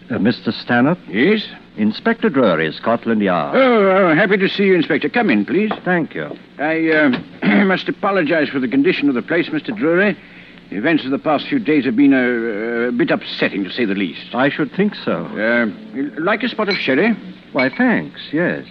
Mr. Stanhope? Yes? Inspector Drury, Scotland Yard. Happy to see you, Inspector. Come in, please. Thank you. I must apologize for the condition of the place, Mr. Drury. The events of the past few days have been a bit upsetting, to say the least. I should think so. Like a spot of sherry? Why, thanks, yes.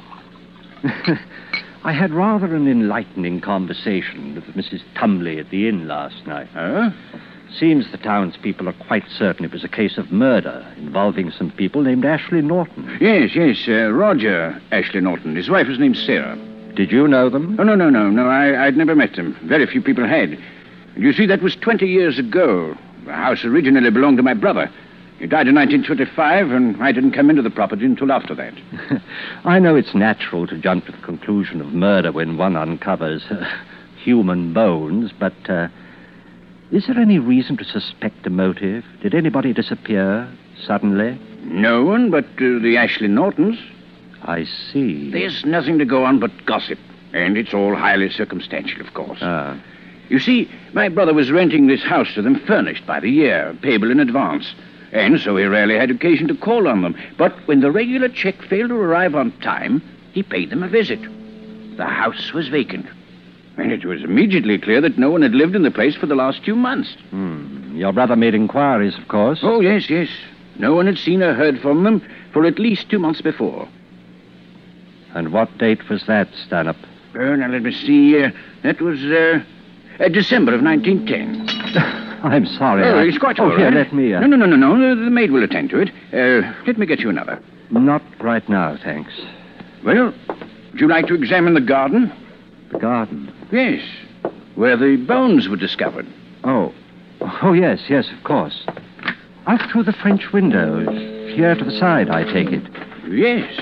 I had rather an enlightening conversation with Mrs. Tumley at the inn last night. Oh? Seems the townspeople are quite certain it was a case of murder involving some people named Ashley Norton. Yes, Roger Ashley Norton. His wife was named Sarah. Did you know them? Oh, no. I'd never met them. Very few people had. You see, that was 20 years ago. The house originally belonged to my brother. He died in 1925, and I didn't come into the property until after that. I know it's natural to jump to the conclusion of murder when one uncovers human bones, but is there any reason to suspect a motive? Did anybody disappear suddenly? No one but the Ashley Nortons. I see. There's nothing to go on but gossip, and it's all highly circumstantial, of course. Ah. You see, my brother was renting this house to them furnished by the year, payable in advance. And so he rarely had occasion to call on them. But when the regular check failed to arrive on time, he paid them a visit. The house was vacant. And it was immediately clear that no one had lived in the place for the last 2 months. Your brother made inquiries, of course. Oh, yes. No one had seen or heard from them for at least 2 months before. And what date was that, Stanhope? Now, let me see. That was December of 1910. I'm sorry. Oh, it's quite all right. Here, let me... No. The maid will attend to it. Let me get you another. Not right now, thanks. Well, would you like to examine the garden? The garden? Yes, where the bones were discovered. Oh, yes, of course. Out through the French windows. Here to the side, I take it. Yes.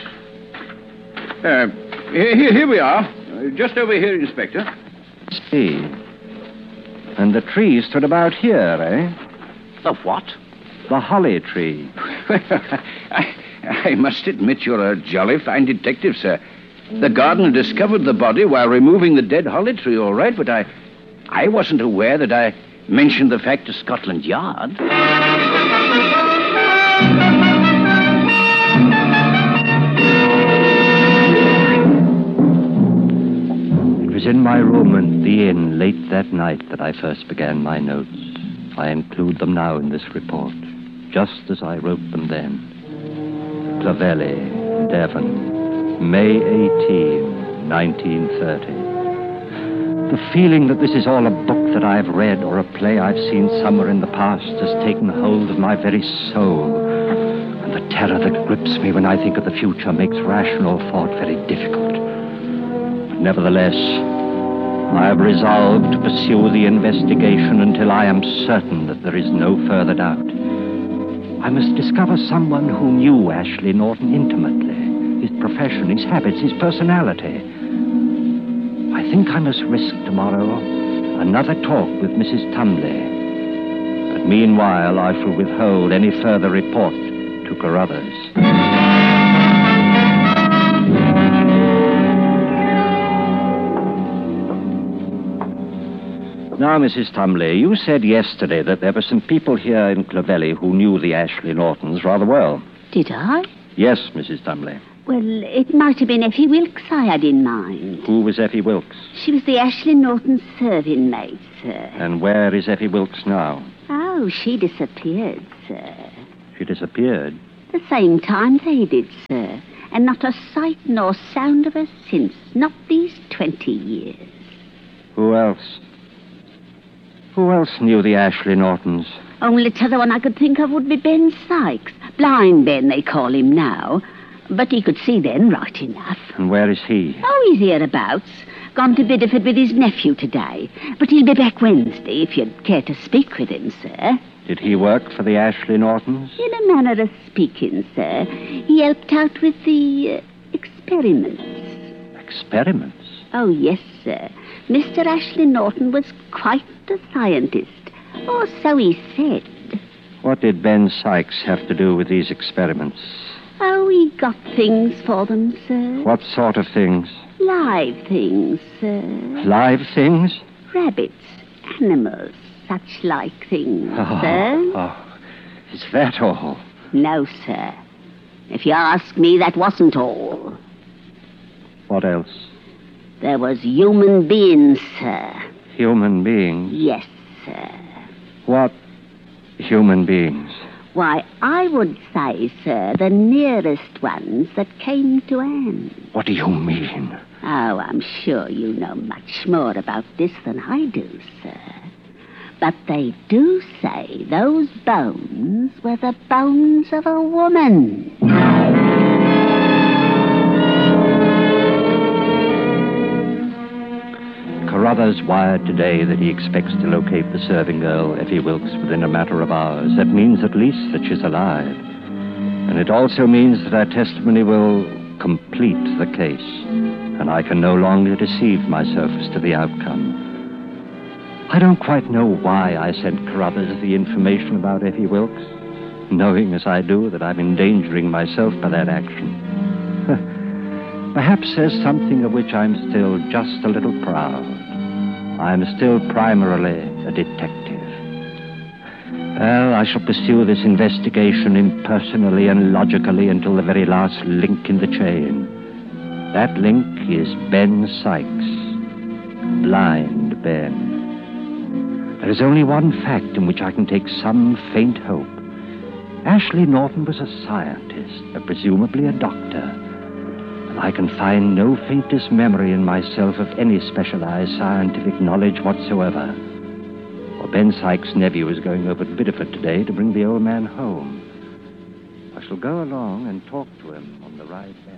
Here we are. Just over here, Inspector. See. And the tree stood about here, eh? The what? The holly tree. I must admit you're a jolly fine detective, sir. The gardener discovered the body while removing the dead holly tree, all right, but I wasn't aware that I mentioned the fact to Scotland Yard. It was in my room at the inn late that night that I first began my notes. I include them now in this report, just as I wrote them then. Clovelly, Devon, May 18, 1930. The feeling that this is all a book that I've read or a play I've seen somewhere in the past has taken hold of my very soul. And the terror that grips me when I think of the future makes rational thought very difficult. But nevertheless, I have resolved to pursue the investigation until I am certain that there is no further doubt. I must discover someone who knew Ashley Norton intimately, his profession, his habits, his personality. I think I must risk tomorrow another talk with Mrs. Tumley. But meanwhile, I shall withhold any further report to Carruthers. Now, Mrs. Tumley, you said yesterday that there were some people here in Clovelly who knew the Ashley Nortons rather well. Did I? Yes, Mrs. Tumley. Well, it might have been Effie Wilkes I had in mind. Who was Effie Wilkes? She was the Ashley Norton serving maid, sir. And where is Effie Wilkes now? Oh, she disappeared, sir. She disappeared? The same time they did, sir. And not a sight nor sound of her since. Not these 20 years. Who else? Who else knew the Ashley Nortons? Only t'other one I could think of would be Ben Sykes. Blind Ben, they call him now. But he could see then right enough. And where is he? Oh, he's hereabouts. Gone to Bideford with his nephew today. But he'll be back Wednesday, if you'd care to speak with him, sir. Did he work for the Ashley Nortons? In a manner of speaking, sir. He helped out with the experiments. Experiments? Oh, yes, sir. Mr. Ashley Norton was quite a scientist. Or so he said. What did Ben Sykes have to do with these experiments? Oh, he got things for them, sir. What sort of things? Live things, sir. Live things? Rabbits, animals, such like things, sir. Oh, is that all? No, sir. If you ask me, that wasn't all. What else? There was human beings, sir. Human beings? Yes, sir. What human beings? Why, I would say, sir, the nearest ones that came to Anne. What do you mean? Oh, I'm sure you know much more about this than I do, sir. But they do say those bones were the bones of a woman. Carruthers wired today that he expects to locate the serving girl, Effie Wilkes, within a matter of hours. That means at least that she's alive. And it also means that our testimony will complete the case. And I can no longer deceive myself as to the outcome. I don't quite know why I sent Carruthers the information about Effie Wilkes, knowing as I do that I'm endangering myself by that action. Perhaps there's something of which I'm still just a little proud. I'm still primarily a detective. Well, I shall pursue this investigation impersonally and logically until the very last link in the chain. That link is Ben Sykes. Blind Ben. There is only one fact in which I can take some faint hope. Ashley Norton was a scientist, presumably a doctor. And I can find no faintest memory in myself of any specialized scientific knowledge whatsoever. For Ben Sykes' nephew is going over to Bideford today to bring the old man home. I shall go along and talk to him on the ride back.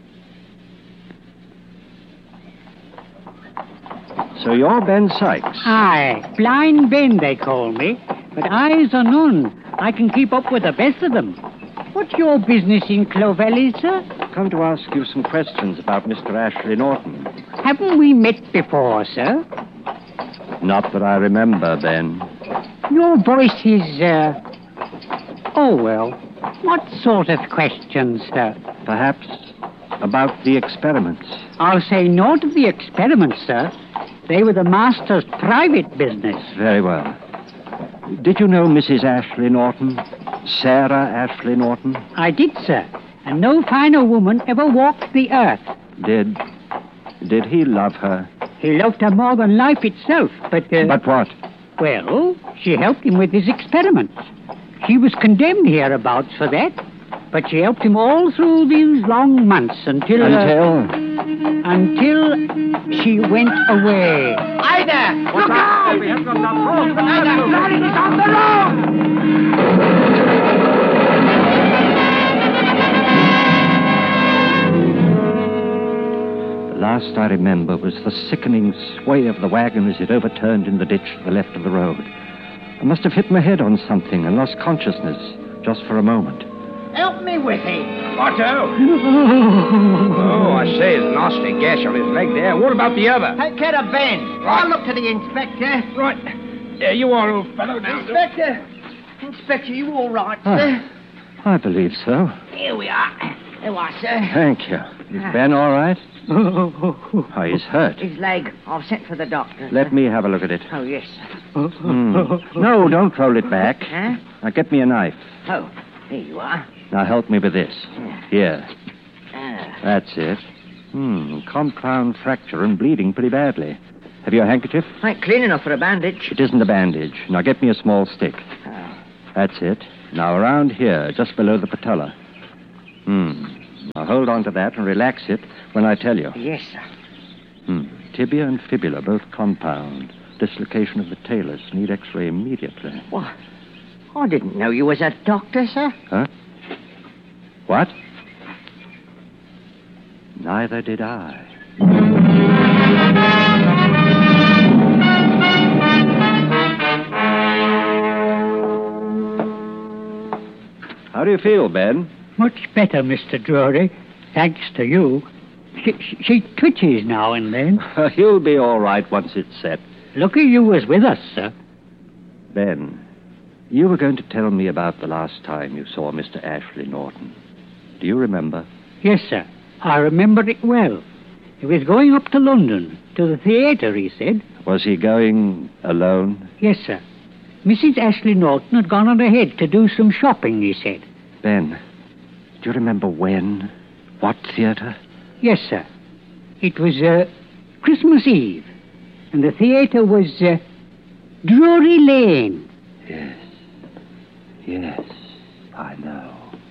So you're Ben Sykes? Aye, Blind Ben they call me. But eyes are none. I can keep up with the best of them. What's your business in Clovelly, sir? Come to ask you some questions about Mr. Ashley Norton. Haven't we met before, sir? Not that I remember, Ben. Your voice is, oh, well. What sort of questions, sir? Perhaps about the experiments. I'll say naught of the experiments, sir. They were the master's private business. Very well. Did you know Mrs. Ashley Norton? Sarah Ashley Norton? I did, sir. And no finer woman ever walked the earth. Did he love her? He loved her more than life itself, but... But what? Well, she helped him with his experiments. She was condemned hereabouts for that, but she helped him all through these long months until... Until she went away. Hi there! Look out! We have got the road! Ida, Bloody is on the road! The last I remember was the sickening sway of the wagon as it overturned in the ditch to the left of the road. I must have hit my head on something and lost consciousness just for a moment. Help me with him. Otto! Oh, I say, there's a nasty gash on his leg there. What about the other? Take care of Ben. Right. I'll look to the inspector. Right. There you are, old fellow. Now. Inspector, you all right, sir? I believe so. Here we are. There you are, sir. Thank you. Is Ben all right? Oh, he's hurt. His leg. I've sent for the doctor. Let me have a look at it. Oh, yes, sir. No, don't roll it back. Huh? Now, get me a knife. Oh, here you are. Now, help me with this. Here. Ah. That's it. Compound fracture and bleeding pretty badly. Have you a handkerchief? Ain't clean enough for a bandage. It isn't a bandage. Now, get me a small stick. Oh. That's it. Now, around here, just below the patella. Now, hold on to that and relax it when I tell you. Yes, sir. Tibia and fibula, both compound. Dislocation of the talus. Need x-ray immediately. What? I didn't know you was a doctor, sir. Huh? What? Neither did I. How do you feel, Ben? Much better, Mr. Drury. Thanks to you. She twitches now and then. You'll be all right once it's set. Lucky you was with us, sir. Ben, you were going to tell me about the last time you saw Mr. Ashley Norton. Do you remember? Yes, sir. I remember it well. He was going up to London, to the theatre, he said. Was he going alone? Yes, sir. Mrs. Ashley Norton had gone on ahead to do some shopping, he said. Ben, do you remember when? What theater? Yes, sir. It was Christmas Eve, and the theater was Drury Lane. Yes, I know.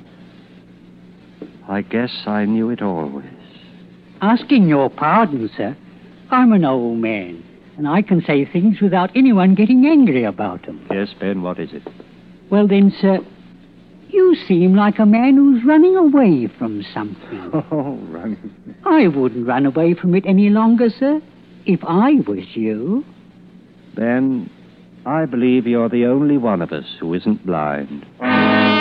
I guess I knew it always. Asking your pardon, sir, I'm an old man, and I can say things without anyone getting angry about them. Yes, Ben, what is it? Well then, sir, you seem like a man who's running away from something. Oh, running. I wouldn't run away from it any longer, sir, if I was you. Ben, I believe you're the only one of us who isn't blind.